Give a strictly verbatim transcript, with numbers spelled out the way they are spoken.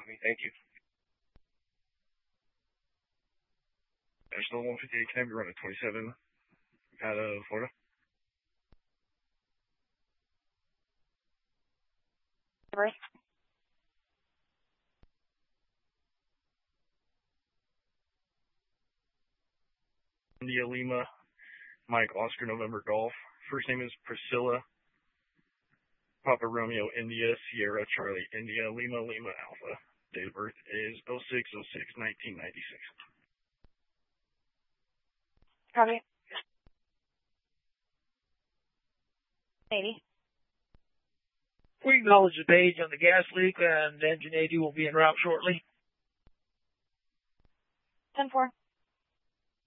Thank you. National one fifty-eight, can I be running twenty-seven out of Florida? Right. India Lima, Mike Oscar November Golf. First name is Priscilla. Papa Romeo India Sierra Charlie India Lima Lima Alpha. Date of birth is oh six oh six nineteen ninety-six. Copy. eighty. We acknowledge the page on the gas leak, and engine eighty will be en route shortly. ten four.